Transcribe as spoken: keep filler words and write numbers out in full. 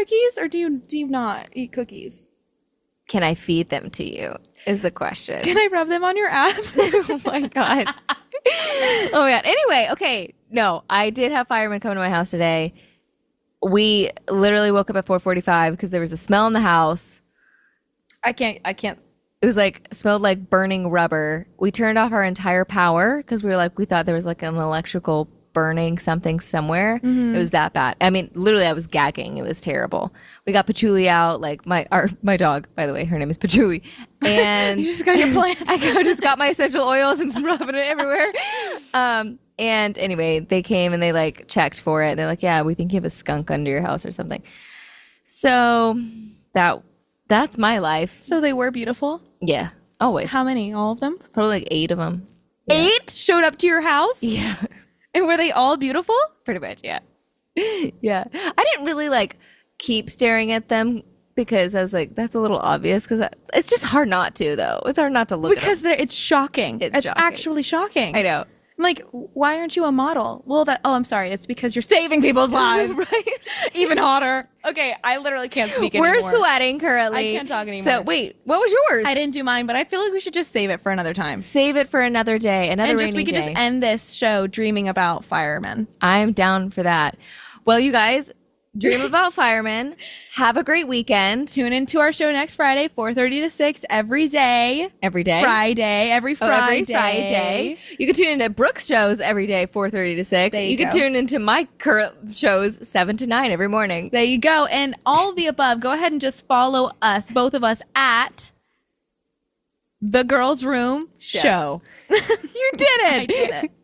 cookies, or do you do you not eat cookies? Can I feed them to you is the question. Can I rub them on your ass? Oh my God. Oh my God. Anyway, okay. No, I did have firemen come to my house today. We literally woke up at four forty-five because there was a smell in the house. I can't, I can't. It was like, smelled like burning rubber. We turned off our entire power because we were like, we thought there was like an electrical burning something somewhere. Mm-hmm. It was that bad. I mean, literally I was gagging. It was terrible. We got Patchouli out, like my our my dog, by the way, her name is Patchouli. And you just got your plant. I just got my essential oils and rubbing it everywhere. Um, and anyway, they came and they like checked for it. They're like, yeah, we think you have a skunk under your house or something. So that that's my life. So they were beautiful? Yeah, always. How many? All of them? Probably like eight of them. Yeah. Eight showed up to your house? Yeah. And were they all beautiful? Pretty much, yeah. Yeah. I didn't really like keep staring at them because I was like, that's a little obvious because it's just hard not to, though. It's hard not to look because at them. It's shocking. It's, it's shocking. actually shocking. I know. I'm like, why aren't you a model? Well, that, oh, I'm sorry. It's because you're saving people's lives. Right? Even hotter. Okay, I literally can't speak We're anymore. We're sweating currently. I can't talk anymore. So, wait, what was yours? I didn't do mine, but I feel like we should just save it for another time. Save it for another day, another and rainy just we could day. just end this show dreaming about firemen. I'm down for that. Well, you guys, dream about firemen. Have a great weekend. Tune into our show next Friday, four thirty to six, every day. Every day? Friday. Every Friday. Oh, every Friday. You can tune into Brooke's shows every day, four thirty to six. There you you go. can tune into my current shows, seven to nine every morning. There you go. And all of the above, go ahead and just follow us, both of us, at The Girls Room Show. You did it. I did it.